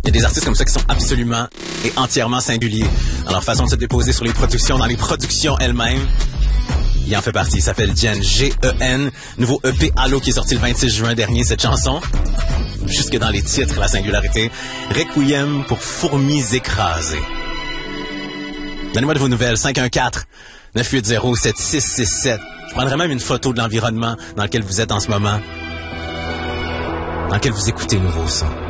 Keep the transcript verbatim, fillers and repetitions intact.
Il y a des artistes comme ça qui sont absolument et entièrement singuliers dans leur façon de se déposer sur les productions, dans les productions elles-mêmes. Il en fait partie, il s'appelle Gen, G E N, nouveau E P Halo qui est sorti le vingt-six juin dernier, cette chanson. Jusque dans les titres, la singularité. Requiem pour fourmis écrasées. Donnez-moi de vos nouvelles, cinq un quatre, neuf huit zéro, sept six six sept. Je prendrai même une photo de l'environnement dans lequel vous êtes en ce moment, dans lequel vous écoutez Nouveau Son.